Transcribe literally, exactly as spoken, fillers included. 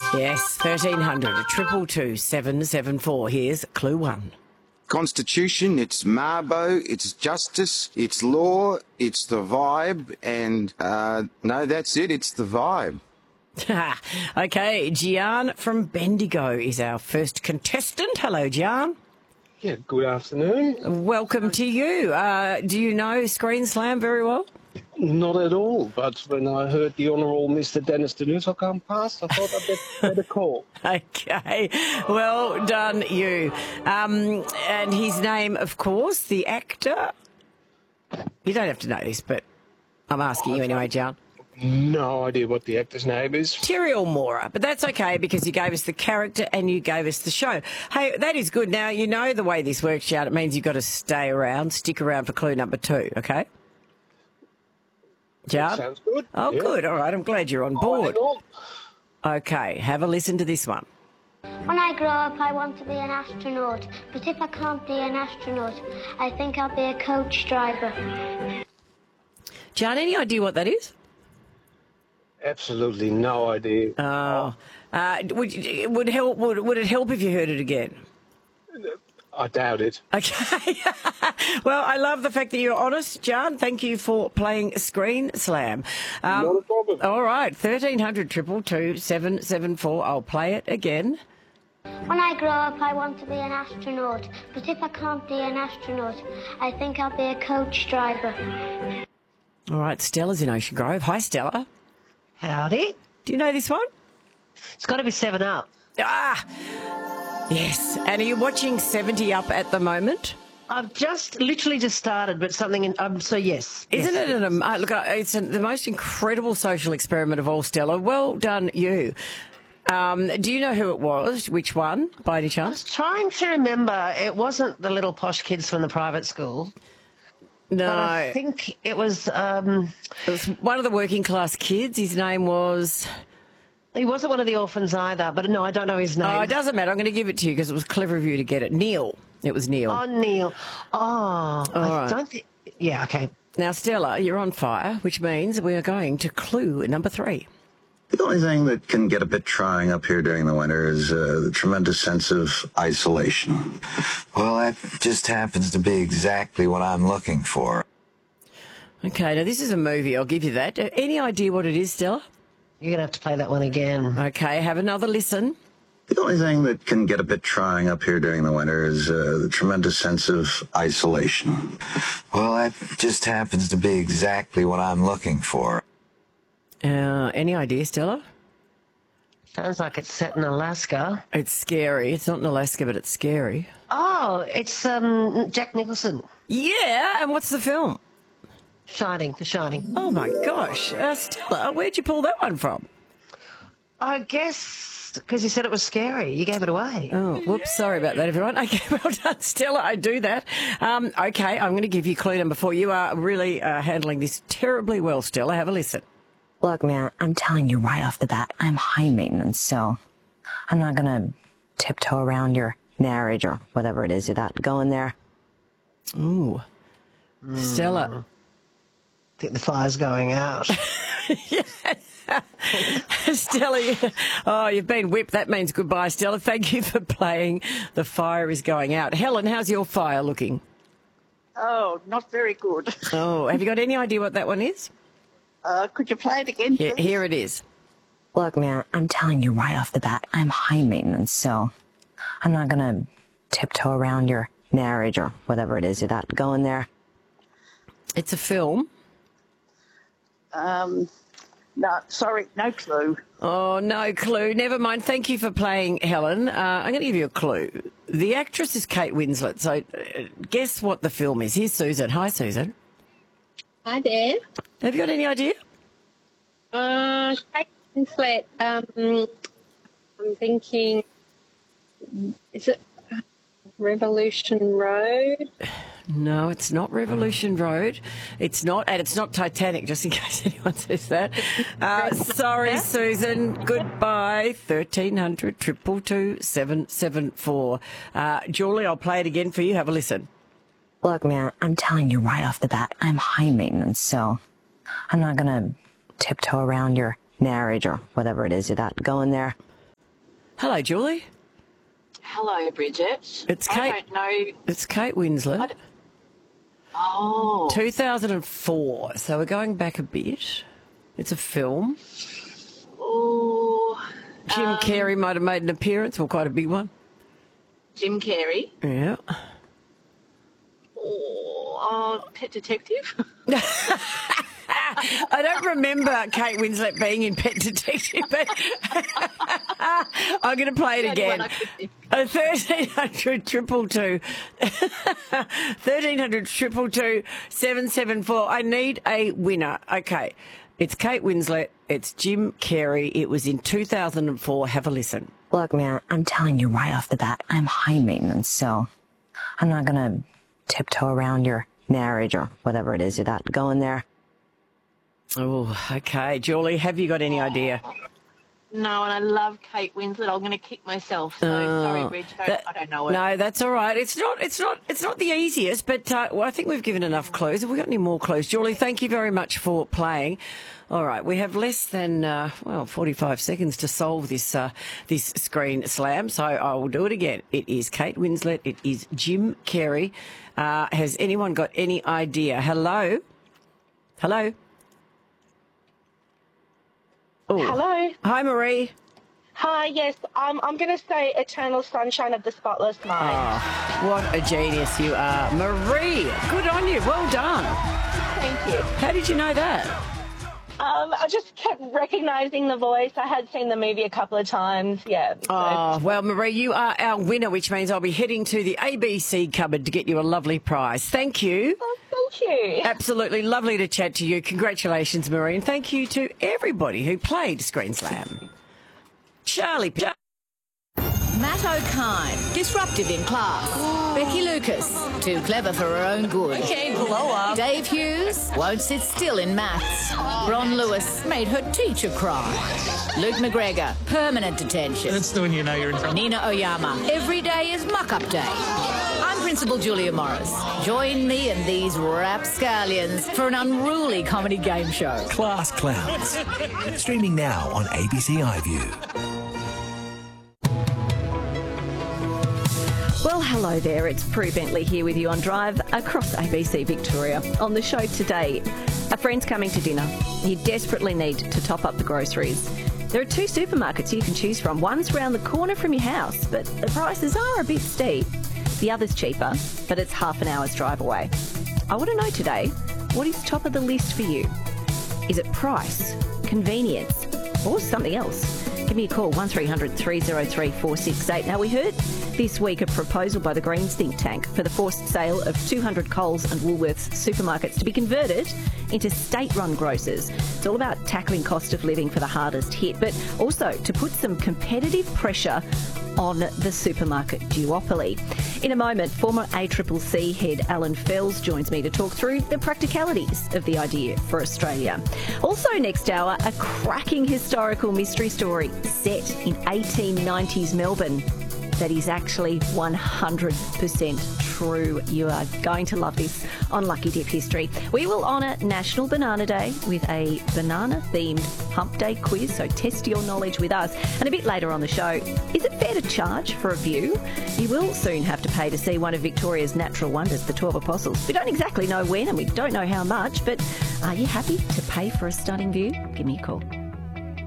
Yes, thirteen hundred, triple two, seven seven four. Here's clue one. Constitution, it's Mabo, it's justice, it's law, it's the vibe, and uh, no, that's it, it's the vibe. Okay, Gian from Bendigo is our first contestant. Hello, Gian. Yeah, good afternoon. Welcome to you. Uh, do you know Screen Slam very well? Not at all, but when I heard the Honourable Mister Dennis Denuso come past, I thought I'd better, better call. Okay, well done you. Um, and his name, of course, the actor. You don't have to know this, but I'm asking you anyway, Gian. No idea what the actor's name is. Terry Mora, but that's okay because you gave us the character and you gave us the show. Hey, that is good. Now, you know the way this works out. It means you've got to stay around, stick around for clue number two, okay? Jan? Sounds good. Oh, yeah. Good. All right, I'm glad you're on board. Oh, Okay, have a listen to this one. When I grow up, I want to be an astronaut. But if I can't be an astronaut, I think I'll be a coach driver. Jan, any idea what that is? absolutely no idea. Oh, uh, would would help? Would, would it help if you heard it again? I doubt it. Okay. Well, I love the fact that you're honest, Jan. Thank you for playing Screen Slam. Um, Not a problem. All right, thirteen hundred triple two seven seven four. I'll play it again. When I grow up, I want to be an astronaut. But if I can't be an astronaut, I think I'll be a coach driver. All right, Stella's in Ocean Grove. Hi, Stella. Howdy. Do you know this one? It's got to be seven up. Ah, yes. And are you watching seventy Up at the moment? I've just literally just started, but something in, um, so yes. Isn't yes. it an, um, uh, look, uh, it's an, the most incredible social experiment of all, Stella. Well done, you. Um, do you know who it was? Which one, by any I chance? was trying to remember. It wasn't the little posh kids from the private school. No. But I think it was, um, It was one of the working class kids. His name was... he wasn't one of the orphans either, but no, I don't know his name. Oh, it doesn't matter. I'm going to give it to you because it was clever of you to get it. Neil. It was Neil. Oh, Neil. Oh, I right. don't think... Yeah, okay. Now, Stella, you're on fire, which means we are going to clue number three. The only thing that can get a bit trying up here during the winter is uh, the tremendous sense of isolation. Well, that just happens to be exactly what I'm looking for. Okay, now this is a movie. I'll give you that. Uh, Any idea what it is, Stella? You're going to have to play that one again. Okay, have another listen. The only thing that can get a bit trying up here during the winter is uh, the tremendous sense of isolation. Well, that just happens to be exactly what I'm looking for. Uh, any idea, Stella? Sounds like it's set in Alaska. It's scary. It's not in Alaska, but it's scary. Oh, it's um, Jack Nicholson. Yeah, and what's the film? Shining, The Shining. Oh, my gosh. Uh, Stella, where'd you pull that one from? I guess because you said it was scary. You gave it away. Oh, whoops. Sorry about that, everyone. Okay, well done, Stella. I do that. Um, okay, I'm going to give you clue number four. You are really uh, handling this terribly well, Stella. Have a listen. Look, man, I'm telling you right off the bat, I'm high maintenance, so I'm not gonna tiptoe around your marriage or whatever it is you're that going there. Ooh. Stella. I think the fire's going out. Stella, you- oh, you've been whipped. That means goodbye, Stella. Thank you for playing. The fire is going out. Helen, how's your fire looking? Oh, not very good. Oh, have you got any idea what that one is? Uh, could you play it again, Yeah, please? here it is. Look, man, I'm telling you right off the bat, I'm high maintenance, so I'm not gonna tiptoe around your marriage or whatever it is you're that going there. It's a film. Um, no, sorry, no clue. Oh, no clue. Never mind. Thank you for playing, Helen. Uh, I'm going to give you a clue. The actress is Kate Winslet, so uh, guess what the film is. Here's Susan. Hi, Susan. Hi there. Have you got any idea? Uh, Kate Winslet, um, I'm thinking, is it Revolution Road? No, it's not Revolution Road. It's not, and it's not Titanic, just in case anyone says that. Uh, sorry, Susan. Goodbye. thirteen hundred, two two two, seven seven four. Uh, Julie, I'll play it again for you. Have a listen. Look, man, I'm telling you right off the bat, I'm high maintenance, so I'm not gonna tiptoe around your marriage or whatever it is you're that going there. Hello, Julie. Hello, Bridget. It's Kate. I don't know. It's Kate Winslet. Oh. two thousand four. So we're going back a bit. It's a film. Oh. Jim um, Carrey might have made an appearance, or quite a big one. Jim Carrey. Yeah. Oh, uh, Pet Detective. I don't remember Kate Winslet being in Pet Detective, but I'm going to play it again. Uh, thirteen hundred triple two, thirteen hundred triple two seven seven four. I need a winner. Okay, it's Kate Winslet. It's Jim Carrey. It was in two thousand four. Have a listen. Look, man, I'm telling you right off the bat, I'm high maintenance, so I'm not gonna tiptoe around your marriage or whatever it is you're that going there. Oh, okay. Julie, have you got any idea? No, and I love Kate Winslet. I'm going to kick myself. So Oh, sorry, Bridge. I don't, that- I don't know it. No, that's all right. It's not. It's not. It's not the easiest, but uh, well, I think we've given enough clues. Have we got any more clues, Julie? Thank you very much for playing. All right, we have less than uh, well forty-five seconds to solve this uh, this screen slam, so I will do it again. It is Kate Winslet. It is Jim Carrey. Uh, has anyone got any idea? Hello, hello. Oh. Hello. Hi, Marie. Hi, yes, um, I'm going to say Eternal Sunshine of the Spotless Mind. Oh, what a genius you are, Marie. Good on you. Well done. Thank you. How did you know that? Um, I just kept recognising the voice. I had seen the movie a couple of times, yeah. So. Oh, well, Marie, you are our winner, which means I'll be heading to the A B C cupboard to get you a lovely prize. Thank you. Oh, thank you. Absolutely lovely to chat to you. Congratulations, Marie, and thank you to everybody who played Screen Slam. Charlie P. Matt O'Kine, disruptive in class. Becky Lucas, too clever for her own good. Okay, blow up. Dave Hughes, won't sit still in maths. Ron Lewis made her teacher cry. Luke McGregor, permanent detention. That's when you know you're in trouble. Nina Oyama, every day is muck-up day. I'm Principal Julia Morris. Join me and these rapscallions for an unruly comedy game show. Class Clowns. Streaming now on A B C iView. Well, hello there. It's Prue Bentley here with you on Drive across A B C Victoria. On the show today, a friend's coming to dinner. You desperately need to top up the groceries. There are two supermarkets you can choose from. One's round the corner from your house, but the prices are a bit steep. The other's cheaper, but it's half an hour's drive away. I want to know today, what is top of the list for you? Is it price, convenience, or something else? Give me a call, one three hundred three oh three four six eight. Now, we heard this week a proposal by the Greens think tank for the forced sale of two hundred Coles and Woolworths supermarkets to be converted into state-run grocers. It's all about tackling cost of living for the hardest hit, but also to put some competitive pressure on the supermarket duopoly. In a moment, former A C C C head Alan Fells joins me to talk through the practicalities of the idea for Australia. Also next hour, a cracking historical mystery story set in eighteen nineties Melbourne that is actually one hundred percent true. You are going to love this on Lucky Dip History. We will honour National Banana Day with a banana-themed Hump Day quiz, so test your knowledge with us. And a bit later on the show, is it fair to charge for a view? You will soon have to pay to see one of Victoria's natural wonders, the twelve Apostles. We don't exactly know when and we don't know how much, but are you happy to pay for a stunning view? Give me a call.